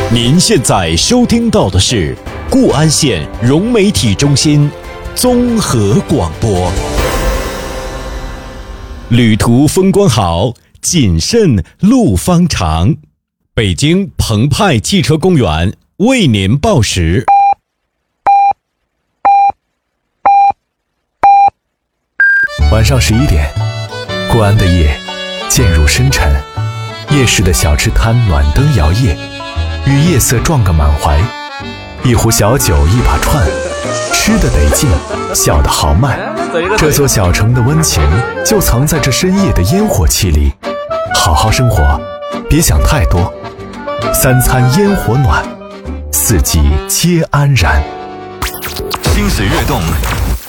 您现在收听到的是固安县融媒体中心综合广播。旅途风光好，谨慎路方长。北京澎湃汽车公园为您报时。 晚上11点，固安的夜渐入深沉，夜市的小吃摊暖灯摇曳，与夜色撞个满怀。一壶小酒一把串，吃得得劲，笑得豪迈。这座小城的温情就藏在这深夜的烟火气里。好好生活，别想太多。三餐烟火暖，四季皆安然。 心随悦动，